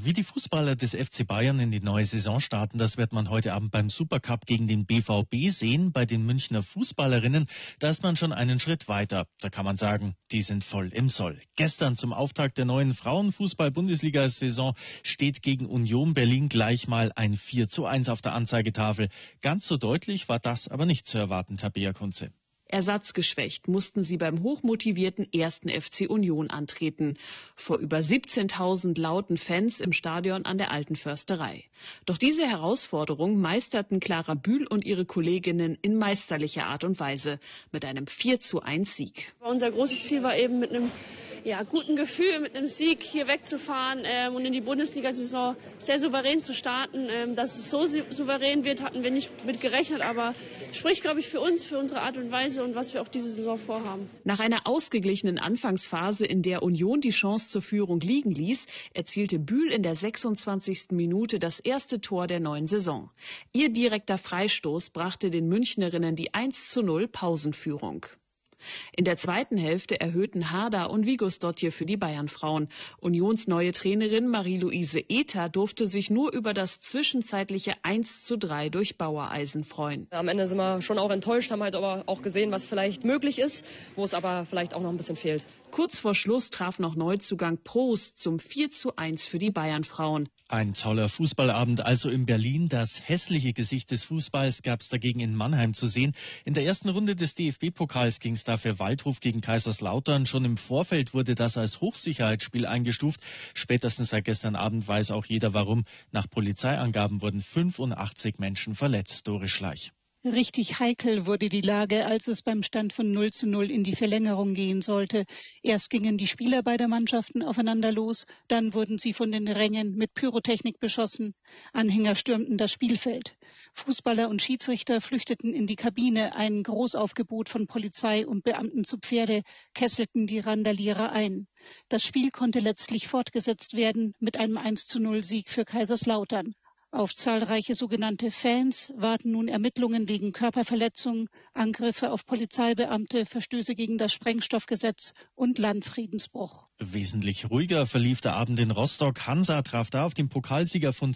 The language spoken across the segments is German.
Wie die Fußballer des FC Bayern in die neue Saison starten, das wird man heute Abend beim Supercup gegen den BVB sehen. Bei den Münchner Fußballerinnen, da ist man schon einen Schritt weiter. Da kann man sagen, die sind voll im Soll. Gestern zum Auftakt der neuen Frauenfußball-Bundesliga-Saison steht gegen Union Berlin gleich mal ein 4:1 auf der Anzeigetafel. Ganz so deutlich war das aber nicht zu erwarten, Tabea Kunze. Ersatzgeschwächt mussten sie beim hochmotivierten 1. FC Union antreten. Vor über 17.000 lauten Fans im Stadion an der Alten Försterei. Doch diese Herausforderung meisterten Clara Bühl und ihre Kolleginnen in meisterlicher Art und Weise mit einem 4:1 Sieg. Unser großes Ziel war eben mit einem guten Gefühl, mit einem Sieg hier wegzufahren und in die Bundesliga-Saison sehr souverän zu starten. Dass es so souverän wird, hatten wir nicht mit gerechnet, aber spricht, glaube ich, für uns, für unsere Art und Weise und was wir auch diese Saison vorhaben. Nach einer ausgeglichenen Anfangsphase, in der Union die Chance zur Führung liegen ließ, erzielte Bühl in der 26. Minute das erste Tor der neuen Saison. Ihr direkter Freistoß brachte den Münchnerinnen die 1:0 Pausenführung. In der zweiten Hälfte erhöhten Harder und Vigosdottir für die Bayern-Frauen. Unions neue Trainerin Marie-Louise Ether durfte sich nur über das zwischenzeitliche 1:3 durch Bauereisen freuen. Am Ende sind wir schon auch enttäuscht, haben halt aber auch gesehen, was vielleicht möglich ist, wo es aber vielleicht auch noch ein bisschen fehlt. Kurz vor Schluss traf noch Neuzugang Prost zum 4:1 für die Bayern-Frauen. Ein toller Fußballabend also in Berlin. Das hässliche Gesicht des Fußballs gab es dagegen in Mannheim zu sehen. In der ersten Runde des DFB-Pokals ging es da für Waldhof gegen Kaiserslautern. Schon im Vorfeld wurde das als Hochsicherheitsspiel eingestuft. Spätestens seit gestern Abend weiß auch jeder warum. Nach Polizeiangaben wurden 85 Menschen verletzt. Doris Schleich. Richtig heikel wurde die Lage, als es beim Stand von 0:0 in die Verlängerung gehen sollte. Erst gingen die Spieler beider Mannschaften aufeinander los, dann wurden sie von den Rängen mit Pyrotechnik beschossen. Anhänger stürmten das Spielfeld. Fußballer und Schiedsrichter flüchteten in die Kabine. Ein Großaufgebot von Polizei und Beamten zu Pferde kesselten die Randalierer ein. Das Spiel konnte letztlich fortgesetzt werden mit einem 1:0 Sieg für Kaiserslautern. Auf zahlreiche sogenannte Fans warten nun Ermittlungen wegen Körperverletzung, Angriffe auf Polizeibeamte, Verstöße gegen das Sprengstoffgesetz und Landfriedensbruch. Wesentlich ruhiger verlief der Abend in Rostock. Hansa traf da auf den Pokalsieger von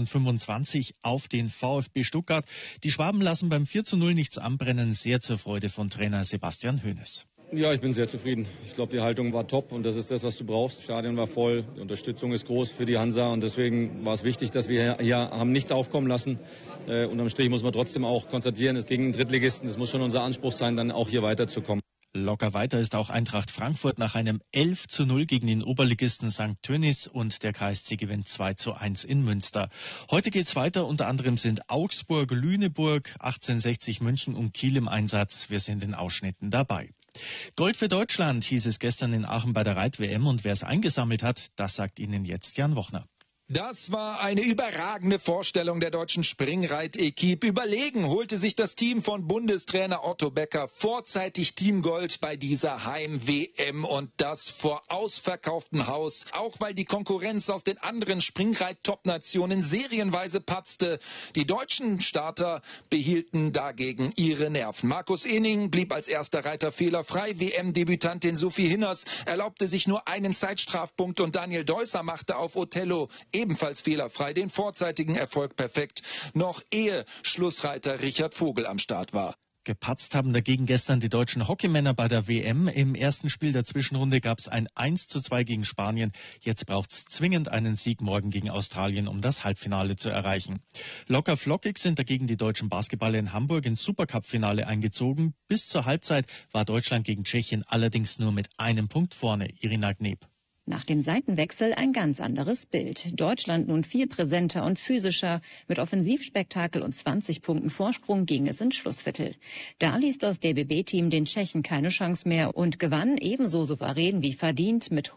2025 auf den VfB Stuttgart. Die Schwaben lassen beim 4:0 nichts anbrennen, sehr zur Freude von Trainer Sebastian Hoeneß. Ja, ich bin sehr zufrieden. Ich glaube, die Haltung war top und das ist das, was du brauchst. Das Stadion war voll, die Unterstützung ist groß für die Hansa und deswegen war es wichtig, dass wir hier haben nichts aufkommen lassen. Unterm Strich muss man trotzdem auch konstatieren, es ging einen Drittligisten, es muss schon unser Anspruch sein, dann auch hier weiterzukommen. Locker weiter ist auch Eintracht Frankfurt nach einem 11:0 gegen den Oberligisten St. Tönnies und der KSC gewinnt 2:1 in Münster. Heute geht's weiter, unter anderem sind Augsburg, Lüneburg, 1860 München und Kiel im Einsatz. Wir sind in Ausschnitten dabei. Gold für Deutschland hieß es gestern in Aachen bei der Reit-WM und wer es eingesammelt hat, das sagt Ihnen jetzt Jan Wochner. Das war eine überragende Vorstellung der deutschen Springreit-Equipe. Überlegen holte sich das Team von Bundestrainer Otto Becker vorzeitig Teamgold bei dieser Heim-WM und das vor ausverkauftem Haus. Auch weil die Konkurrenz aus den anderen Springreit-Top-Nationen serienweise patzte. Die deutschen Starter behielten dagegen ihre Nerven. Markus Ening blieb als erster Reiter fehlerfrei. WM-Debütantin Sophie Hinners erlaubte sich nur einen Zeitstrafpunkt und Daniel Deusser machte auf Othello ebenfalls fehlerfrei den vorzeitigen Erfolg perfekt, noch ehe Schlussreiter Richard Vogel am Start war. Gepatzt haben dagegen gestern die deutschen Hockeymänner bei der WM. Im ersten Spiel der Zwischenrunde gab es ein 1:2 gegen Spanien. Jetzt braucht es zwingend einen Sieg morgen gegen Australien, um das Halbfinale zu erreichen. Locker flockig sind dagegen die deutschen Basketballer in Hamburg ins Supercup-Finale eingezogen. Bis zur Halbzeit war Deutschland gegen Tschechien allerdings nur mit einem Punkt vorne. Irina Gneb. Nach dem Seitenwechsel ein ganz anderes Bild. Deutschland nun viel präsenter und physischer. Mit Offensivspektakel und 20 Punkten Vorsprung ging es ins Schlussviertel. Da ließ das DBB-Team den Tschechen keine Chance mehr und gewann ebenso souverän wie verdient mit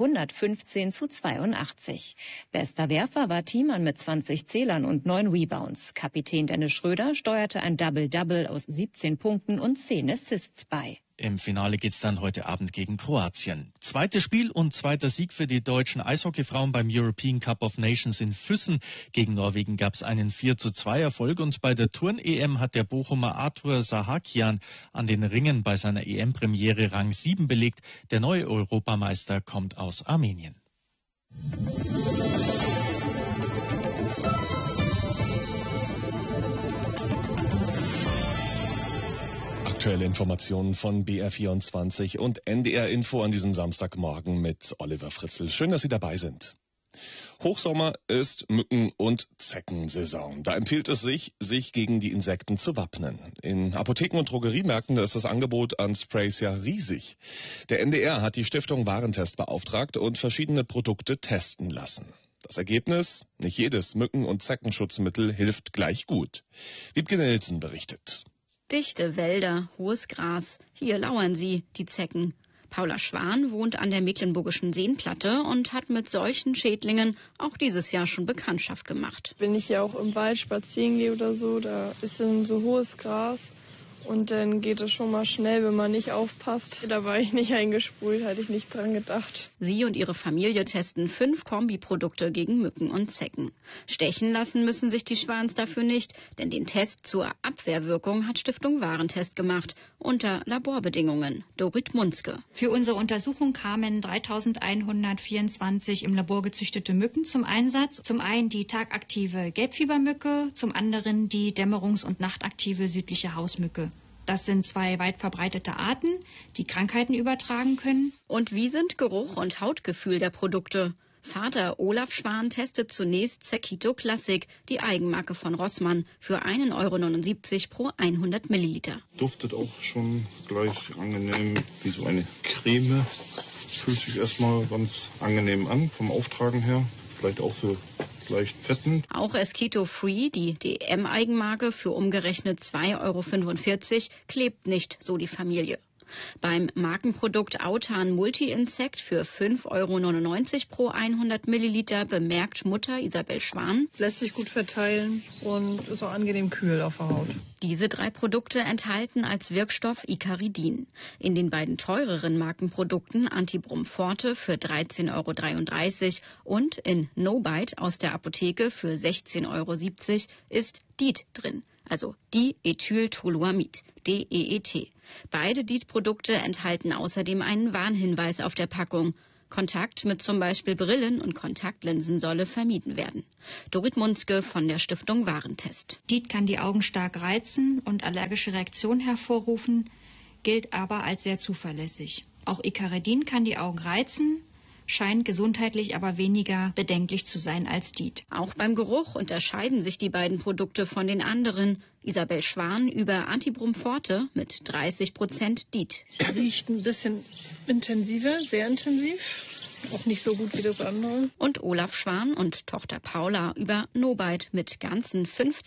115:82. Bester Werfer war Thiemann mit 20 Zählern und 9 Rebounds. Kapitän Dennis Schröder steuerte ein Double-Double aus 17 Punkten und 10 Assists bei. Im Finale geht's dann heute Abend gegen Kroatien. Zweites Spiel und zweiter Sieg für die deutschen Eishockeyfrauen beim European Cup of Nations in Füssen. Gegen Norwegen gab's einen 4:2 Erfolg und bei der Turn-EM hat der Bochumer Arthur Sahakian an den Ringen bei seiner EM-Premiere Rang 7 belegt. Der neue Europameister kommt aus Armenien. Aktuelle Informationen von BR24 und NDR Info an diesem Samstagmorgen mit Oliver Fritzl. Schön, dass Sie dabei sind. Hochsommer ist Mücken- und Zeckensaison. Da empfiehlt es sich gegen die Insekten zu wappnen. In Apotheken und Drogeriemärkten ist das Angebot an Sprays ja riesig. Der NDR hat die Stiftung Warentest beauftragt und verschiedene Produkte testen lassen. Das Ergebnis? Nicht jedes Mücken- und Zeckenschutzmittel hilft gleich gut. Wiebke Nelson berichtet. Dichte Wälder, hohes Gras. Hier lauern sie, die Zecken. Paula Schwan wohnt an der Mecklenburgischen Seenplatte und hat mit solchen Schädlingen auch dieses Jahr schon Bekanntschaft gemacht. Wenn ich ja auch im Wald spazieren gehe oder so, da ist dann so hohes Gras. Und dann geht es schon mal schnell, wenn man nicht aufpasst. Da war ich nicht eingesprüht, hatte ich nicht dran gedacht. Sie und ihre Familie testen 5 Kombiprodukte gegen Mücken und Zecken. Stechen lassen müssen sich die Schwans dafür nicht, denn den Test zur Abwehrwirkung hat Stiftung Warentest gemacht, unter Laborbedingungen. Dorit Munzke. Für unsere Untersuchung kamen 3124 im Labor gezüchtete Mücken zum Einsatz. Zum einen die tagaktive Gelbfiebermücke, zum anderen die dämmerungs- und nachtaktive südliche Hausmücke. Das sind 2 weit verbreitete Arten, die Krankheiten übertragen können. Und wie sind Geruch und Hautgefühl der Produkte? Vater Olaf Schwan testet zunächst Zecchito Classic, die Eigenmarke von Rossmann, für 1,79 € pro 100 Milliliter. Duftet auch schon gleich angenehm wie so eine Creme. Fühlt sich erstmal ganz angenehm an vom Auftragen her. Vielleicht auch so leicht fettend. Auch Esquito Free, die DM-Eigenmarke, für umgerechnet 2,45 € klebt nicht, so die Familie. Beim Markenprodukt Autan Multi-Insekt für 5,99 € pro 100 Milliliter bemerkt Mutter Isabel Schwan: Lässt sich gut verteilen und ist auch angenehm kühl auf der Haut. Diese 3 Produkte enthalten als Wirkstoff Icaridin. In den beiden teureren Markenprodukten Antibrum Forte für 13,33 € und in No-Bite aus der Apotheke für 16,70 € ist DEET drin, also Diethyltoluamid, DEET. Beide DEET-Produkte enthalten außerdem einen Warnhinweis auf der Packung. Kontakt mit zum Beispiel Brillen und Kontaktlinsen solle vermieden werden. Dorit Munzke von der Stiftung Warentest. DEET kann die Augen stark reizen und allergische Reaktionen hervorrufen, gilt aber als sehr zuverlässig. Auch Icaridin kann die Augen reizen, scheint gesundheitlich aber weniger bedenklich zu sein als DEET. Auch beim Geruch unterscheiden sich die beiden Produkte von den anderen. Isabel Schwan über Antibrum Forte mit 30% DEET. Riecht ein bisschen intensiver, sehr intensiv. Auch nicht so gut wie das andere. Und Olaf Schwan und Tochter Paula über No-Bite mit ganzen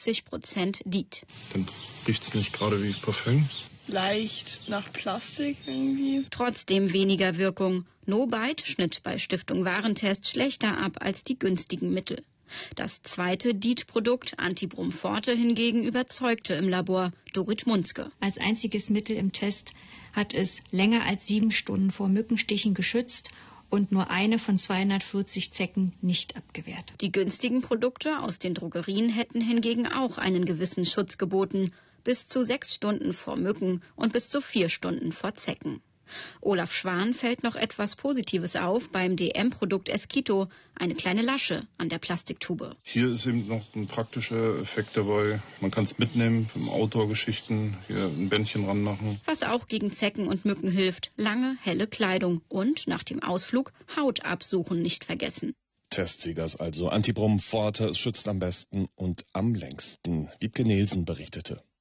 50% DEET. Dann riecht es nicht gerade wie Parfüm. Leicht nach Plastik irgendwie. Trotzdem weniger Wirkung. No-Bite schnitt bei Stiftung Warentest schlechter ab als die günstigen Mittel. Das zweite DEET-Produkt, Antibrum Forte, hingegen überzeugte im Labor. Dorit Munzke. Als einziges Mittel im Test hat es länger als 7 Stunden vor Mückenstichen geschützt und nur eine von 240 Zecken nicht abgewehrt. Die günstigen Produkte aus den Drogerien hätten hingegen auch einen gewissen Schutz geboten. Bis zu 6 Stunden vor Mücken und bis zu 4 Stunden vor Zecken. Olaf Schwan fällt noch etwas Positives auf beim DM-Produkt Esquito, eine kleine Lasche an der Plastiktube. Hier ist eben noch ein praktischer Effekt dabei. Man kann es mitnehmen, im Outdoor-Geschichten, hier ein Bändchen ranmachen. Was auch gegen Zecken und Mücken hilft, lange, helle Kleidung und nach dem Ausflug Haut absuchen nicht vergessen. Testsiegers also. Antibrum Forte schützt am besten und am längsten. Wiebke Nelson berichtete.